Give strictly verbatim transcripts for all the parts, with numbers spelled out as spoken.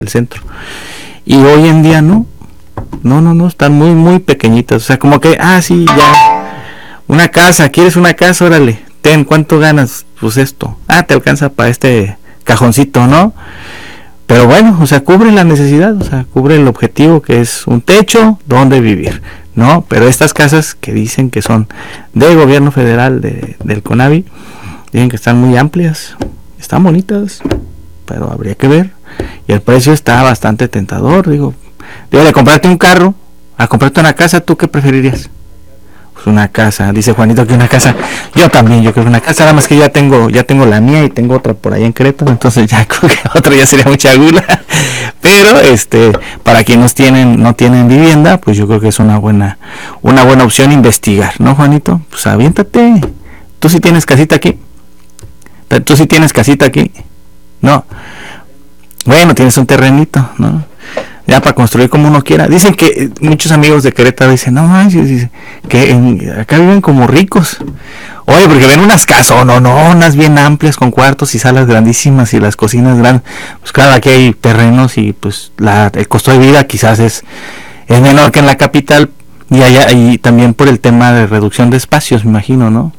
el centro. Y hoy en día no, no, no, no, están muy, muy pequeñitas. O sea, como que, ah, sí, ya, una casa, ¿quieres una casa? Órale, ten, ¿cuánto ganas? Pues esto, ah, te alcanza para este cajoncito, ¿no? Pero bueno, o sea, cubre la necesidad, o sea, cubre el objetivo que es un techo donde vivir, ¿no? Pero estas casas que dicen que son del gobierno federal, de, del CONAVI, dicen que están muy amplias, están bonitas, pero habría que ver. Y el precio está bastante tentador, digo, digo, de comprarte un carro a comprarte una casa, ¿tú qué preferirías? Pues una casa, dice Juanito que una casa. Yo también, yo creo que una casa, nada más que ya tengo, ya tengo la mía y tengo otra por allá en Querétaro, entonces ya creo que otra ya sería mucha gula. Pero este, para quienes tienen, no tienen vivienda, pues yo creo que es una buena, una buena opción investigar, ¿no, Juanito? Pues aviéntate. ¿Tú sí tienes casita aquí? ¿Tú sí tienes casita aquí? No. Bueno, tienes un terrenito, ¿no? Ya para construir como uno quiera. Dicen que muchos amigos de Querétaro dicen, no manches, que en, acá viven como ricos. Oye, porque ven unas casas, oh, no, no, unas bien amplias con cuartos y salas grandísimas y las cocinas grandes. Pues claro, aquí hay terrenos y pues la, el costo de vida quizás es, es menor que en la capital y allá, y también por el tema de reducción de espacios, me imagino, ¿no?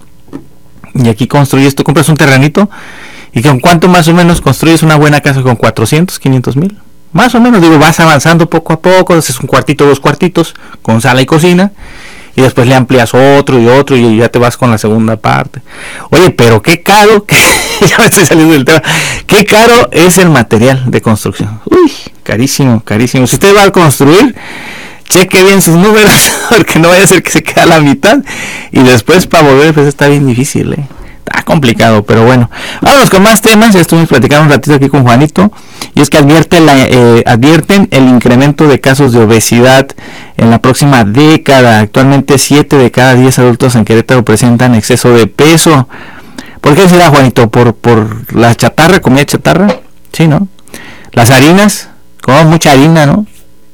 Y aquí construyes, tú compras un terrenito y con cuánto más o menos construyes una buena casa, con cuatrocientos, quinientos mil. Más o menos, digo, vas avanzando poco a poco, haces un cuartito, dos cuartitos, con sala y cocina, y después le amplias otro y otro, y ya te vas con la segunda parte. Oye, pero qué caro, que, ya me estoy saliendo del tema, qué caro es el material de construcción. Uy, carísimo, carísimo. Si usted va a construir, cheque bien sus números, porque no vaya a ser que se quede a la mitad, y después para volver, pues está bien difícil, ¿eh? Está complicado, pero bueno, vámonos con más temas. Ya estuvimos platicando un ratito aquí con Juanito, y es que advierte la, eh, advierten el incremento de casos de obesidad en la próxima década. Actualmente siete de cada diez adultos en Querétaro presentan exceso de peso. ¿Por qué será, Juanito? ¿Por, por la chatarra, comida chatarra? Sí, ¿no? Las harinas, comemos mucha harina, ¿no?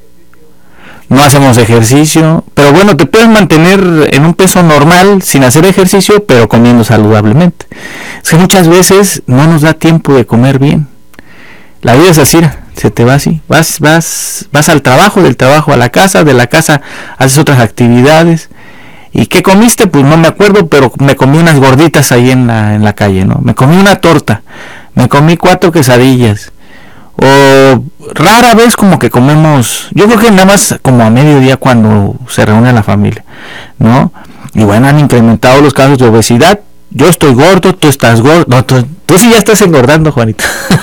No hacemos ejercicio, pero bueno, te puedes mantener en un peso normal sin hacer ejercicio, pero comiendo saludablemente. Es que muchas veces no nos da tiempo de comer bien. La vida es así, se te va así. Vas, vas, vas al trabajo, del trabajo a la casa, de la casa haces otras actividades. ¿Y qué comiste? Pues no me acuerdo, pero me comí unas gorditas ahí en la, en la calle, ¿no? Me comí una torta, me comí cuatro quesadillas. O rara vez como que comemos, yo creo que nada más como a mediodía cuando se reúne la familia, ¿no? Y bueno, han incrementado los casos de obesidad. Yo estoy gordo, tú estás gordo, no, tú, tú sí ya estás engordando, Juanito.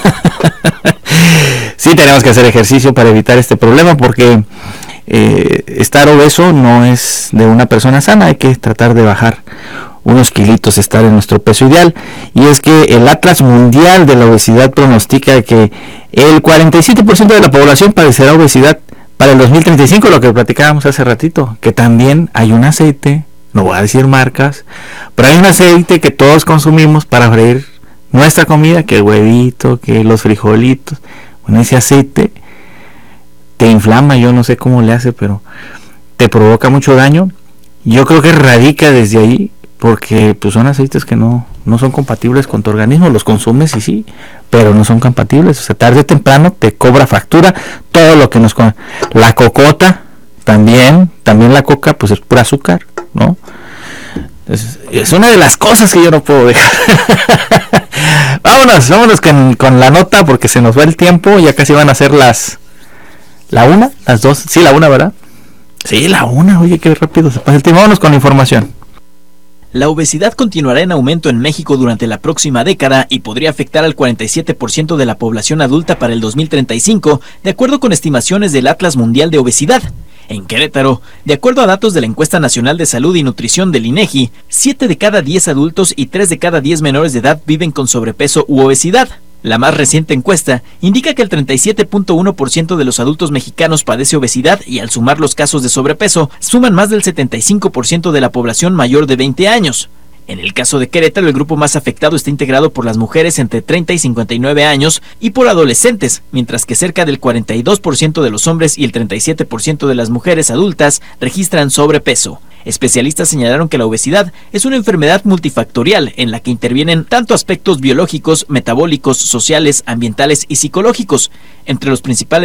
Sí, tenemos que hacer ejercicio para evitar este problema, porque eh, estar obeso no es de una persona sana. Hay que tratar de bajar unos kilitos, estar en nuestro peso ideal. Y es que el Atlas Mundial de la Obesidad pronostica que el cuarenta y siete por ciento de la población padecerá obesidad para el dos mil treinta y cinco, lo que platicábamos hace ratito, que también hay un aceite, no voy a decir marcas, pero hay un aceite que todos consumimos para freír nuestra comida, que el huevito, que los frijolitos. Bueno, ese aceite te inflama, yo no sé cómo le hace, pero te provoca mucho daño. Yo creo que radica desde ahí, porque pues son aceites que no, no son compatibles con tu organismo. Los consumes y sí, pero no son compatibles. O sea, tarde o temprano te cobra factura todo lo que nos... La cocota también, también la coca pues es pura azúcar, ¿no? Es, es una de las cosas que yo no puedo dejar. Vámonos, vámonos con, con la nota, porque se nos va el tiempo. Ya casi van a ser las... ¿La una? ¿Las dos? Sí, la una, ¿verdad? Sí, la una. Oye, qué rápido se pasa el tiempo. Vámonos con la información. La obesidad continuará en aumento en México durante la próxima década y podría afectar al cuarenta y siete por ciento de la población adulta para el dos mil treinta y cinco, de acuerdo con estimaciones del Atlas Mundial de Obesidad. En Querétaro, de acuerdo a datos de la Encuesta Nacional de Salud y Nutrición del INEGI, siete de cada diez adultos y tres de cada diez menores de edad viven con sobrepeso u obesidad. La más reciente encuesta indica que el treinta y siete punto uno por ciento de los adultos mexicanos padece obesidad, y al sumar los casos de sobrepeso, suman más del setenta y cinco por ciento de la población mayor de veinte años. En el caso de Querétaro, el grupo más afectado está integrado por las mujeres entre treinta y cincuenta y nueve años y por adolescentes, mientras que cerca del cuarenta y dos por ciento de los hombres y el treinta y siete por ciento de las mujeres adultas registran sobrepeso. Especialistas señalaron que la obesidad es una enfermedad multifactorial en la que intervienen tanto aspectos biológicos, metabólicos, sociales, ambientales y psicológicos. Entre los principales